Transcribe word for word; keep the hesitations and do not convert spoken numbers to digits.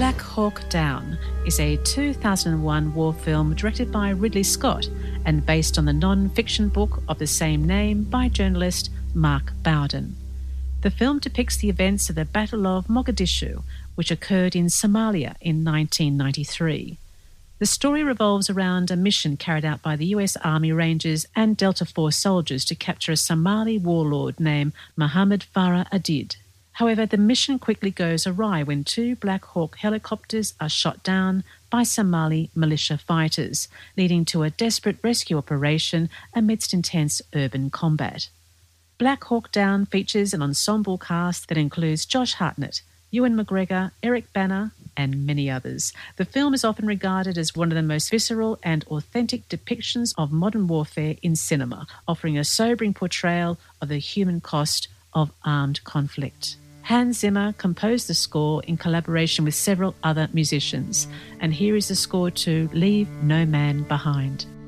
Black Hawk Down is a two thousand one war film directed by Ridley Scott and based on the non-fiction book of the same name by journalist Mark Bowden. The film depicts the events of the Battle of Mogadishu, which occurred in Somalia in nineteen ninety-three. The story revolves around a mission carried out by the U S Army Rangers and Delta Force soldiers to capture a Somali warlord named Mohammed Farah Adid. However, the mission quickly goes awry when two Black Hawk helicopters are shot down by Somali militia fighters, leading to a desperate rescue operation amidst intense urban combat. Black Hawk Down features an ensemble cast that includes Josh Hartnett, Ewan McGregor, Eric Bana, and many others. The film is often regarded as one of the most visceral and authentic depictions of modern warfare in cinema, offering a sobering portrayal of the human cost of armed conflict. Hans Zimmer composed the score in collaboration with several other musicians, and here is the score to Leave No Man Behind.